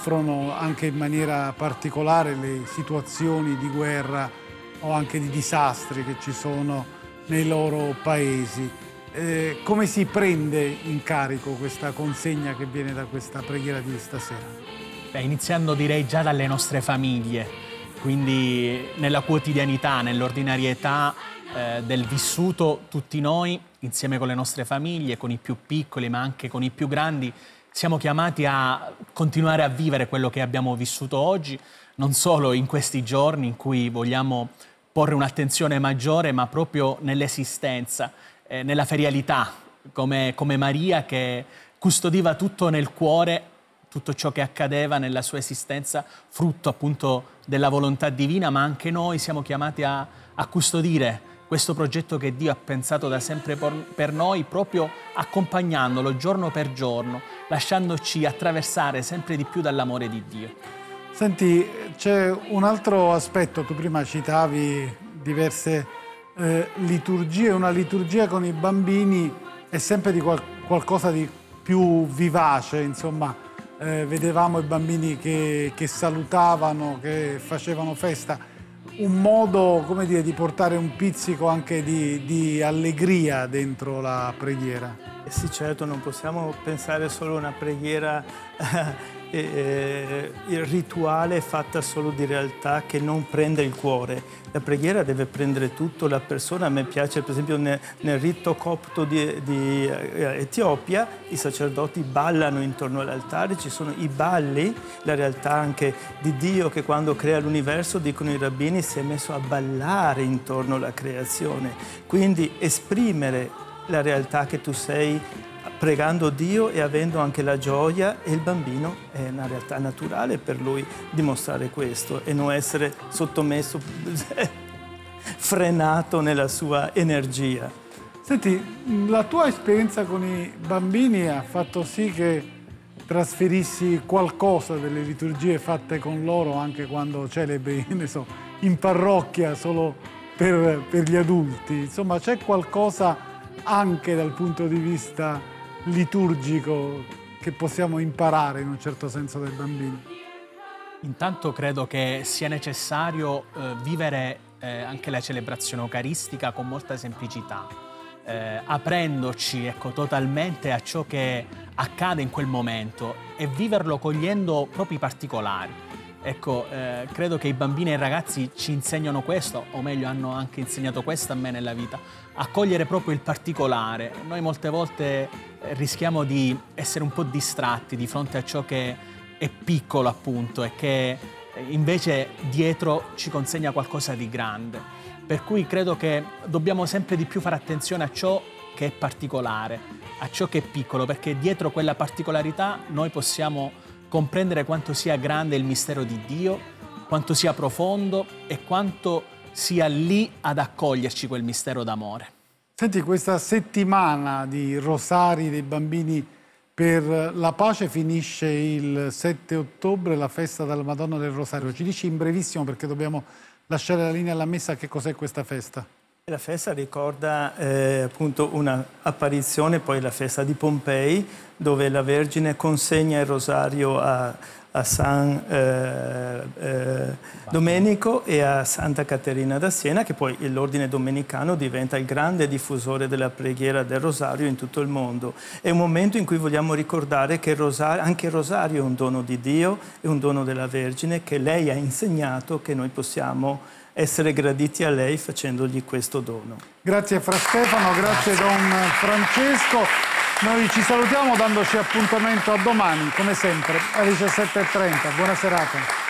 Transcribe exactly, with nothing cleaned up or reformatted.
soffrono anche in maniera particolare le situazioni di guerra o anche di disastri che ci sono nei loro paesi. Eh, come si prende in carico questa consegna che viene da questa preghiera di stasera? Beh, iniziando direi già dalle nostre famiglie, quindi nella quotidianità, nell'ordinarietà eh, del vissuto, tutti noi, insieme con le nostre famiglie, con i più piccoli ma anche con i più grandi, siamo chiamati a continuare a vivere quello che abbiamo vissuto oggi, non solo in questi giorni in cui vogliamo porre un'attenzione maggiore, ma proprio nell'esistenza, eh, nella ferialità, come, come Maria che custodiva tutto nel cuore, tutto ciò che accadeva nella sua esistenza, frutto appunto della volontà divina, ma anche noi siamo chiamati a, a custodire questo progetto che Dio ha pensato da sempre per noi, proprio accompagnandolo giorno per giorno, lasciandoci attraversare sempre di più dall'amore di Dio. Senti, c'è un altro aspetto, tu prima citavi diverse eh, liturgie, una liturgia con i bambini è sempre di qual qualcosa di più vivace, insomma, eh, vedevamo i bambini che, che salutavano, che facevano festa, un modo, come dire, di portare un pizzico anche di, di allegria dentro la preghiera. Eh sì, certo, non possiamo pensare solo a una preghiera eh, eh, rituale fatta solo di realtà che non prende il cuore. La preghiera deve prendere tutto, la persona. A me piace, per esempio, nel, nel rito copto di, di Etiopia, i sacerdoti ballano intorno all'altare, ci sono i balli, la realtà anche di Dio che quando crea l'universo, dicono i rabbini, si è messo a ballare intorno alla creazione. Quindi esprimere la realtà che tu sei pregando Dio e avendo anche la gioia, e il bambino è una realtà naturale per lui dimostrare questo e non essere sottomesso, frenato nella sua energia. Senti, la tua esperienza con i bambini ha fatto sì che trasferissi qualcosa delle liturgie fatte con loro anche quando celebri, ne so, in parrocchia solo per, per gli adulti. Insomma, c'è qualcosa anche dal punto di vista liturgico che possiamo imparare in un certo senso dai bambini? Intanto credo che sia necessario eh, vivere eh, anche la celebrazione eucaristica con molta semplicità, eh, aprendoci ecco, totalmente a ciò che accade in quel momento e viverlo cogliendo proprio i particolari. Ecco, eh, credo che i bambini e i ragazzi ci insegnano questo, o meglio hanno anche insegnato questo a me nella vita, a cogliere proprio il particolare. Noi molte volte eh, rischiamo di essere un po' distratti di fronte a ciò che è piccolo appunto e che eh, invece dietro ci consegna qualcosa di grande. Per cui credo che dobbiamo sempre di più fare attenzione a ciò che è particolare, a ciò che è piccolo, perché dietro quella particolarità noi possiamo comprendere quanto sia grande il mistero di Dio, quanto sia profondo e quanto sia lì ad accoglierci quel mistero d'amore. Senti, questa settimana di rosari dei bambini per la pace finisce il sette ottobre, la festa della Madonna del Rosario. Ci dici in brevissimo, perché dobbiamo lasciare la linea alla messa, che cos'è questa festa? La festa ricorda eh, appunto un'apparizione, poi la festa di Pompei, dove la Vergine consegna il rosario a, a San eh, eh, Domenico e a Santa Caterina da Siena, che poi l'ordine domenicano diventa il grande diffusore della preghiera del rosario in tutto il mondo. È un momento in cui vogliamo ricordare che il rosario, anche il rosario è un dono di Dio, è un dono della Vergine, che lei ha insegnato che noi possiamo essere graditi a lei facendogli questo dono. Grazie Fra Stefano, grazie, grazie Don Francesco. Noi ci salutiamo dandoci appuntamento a domani, come sempre, alle diciassette e trenta. Buona serata.